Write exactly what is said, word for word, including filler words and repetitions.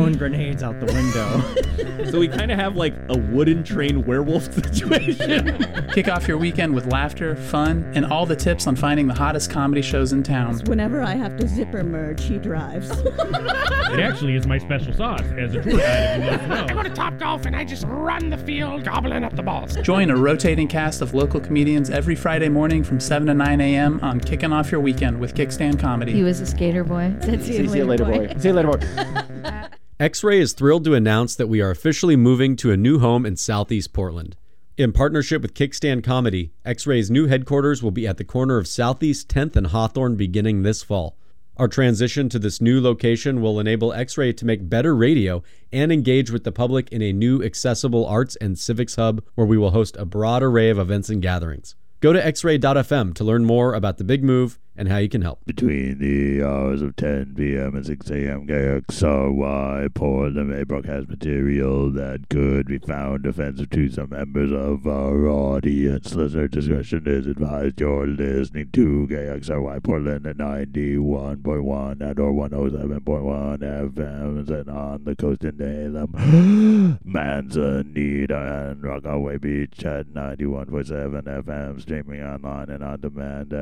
throwing grenades out the window. So we kind of have like a wooden train werewolf situation. Kick off your weekend with laughter, fun, and all the tips on finding the hottest comedy shows in town. Whenever I have to zipper merge, he drives. It actually is my special sauce as a tour guide, if you want to know. I go to Topgolf and I just run the field, gobbling up the balls. Join a rotating cast of local comedians every Friday morning from seven to nine a.m. on Kicking Off Your Weekend with Kickstand Comedy. He was a skater boy. That's See you later, boy. See you later, boy. X-Ray is thrilled to announce that we are officially moving to a new home in Southeast Portland. In partnership with Kickstand Comedy, X-Ray's new headquarters will be at the corner of Southeast tenth and Hawthorne beginning this fall. Our transition to this new location will enable X-Ray to make better radio and engage with the public in a new accessible arts and civics hub where we will host a broad array of events and gatherings. Go to x ray dot f m to learn more about the big move and how you can help. Between the hours of ten p.m. and six a.m. K X R Y Portland may broadcast material that could be found offensive to some members of our audience. Listener discretion is advised. You're listening to K X R Y Portland at ninety-one point one and or one oh seven point one F M and on the coast in Salem, Manzanita, and Rockaway Beach at ninety-one point seven F M, streaming online and on demand